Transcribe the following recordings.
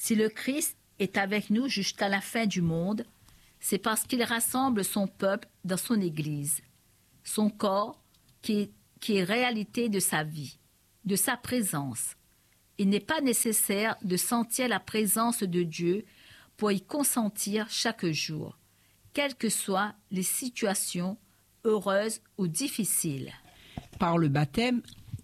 Si le Christ est avec nous jusqu'à la fin du monde, c'est parce qu'il rassemble son peuple dans son Église, son corps qui est réalité de sa vie, de sa présence. Il n'est pas nécessaire de sentir la présence de Dieu pour y consentir chaque jour, quelles que soient les situations heureuses ou difficiles. Par le baptême,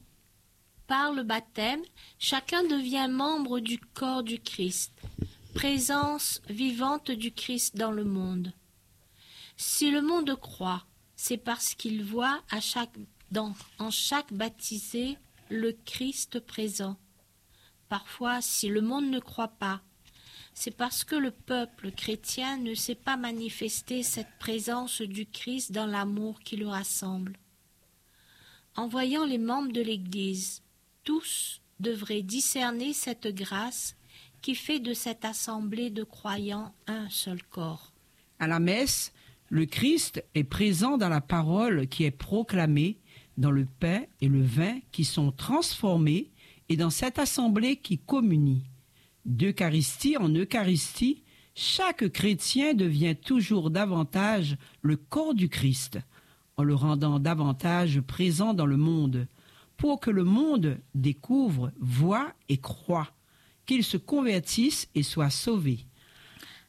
chacun devient membre du corps du Christ, présence vivante du Christ dans le monde. Si le monde croit, c'est parce qu'il voit en chaque baptisé le Christ présent. Parfois, si le monde ne croit pas, c'est parce que le peuple chrétien ne sait pas manifester cette présence du Christ dans l'amour qui le rassemble. En voyant les membres de l'Église, tous devraient discerner cette grâce qui fait de cette assemblée de croyants un seul corps. à la messe, le Christ est présent dans la parole qui est proclamée, dans le pain et le vin qui sont transformés et dans cette assemblée qui communie. D'Eucharistie en Eucharistie, chaque chrétien devient toujours davantage le corps du Christ, en le rendant davantage présent dans le monde, pour que le monde découvre, voie et croie, qu'il se convertisse et soit sauvé.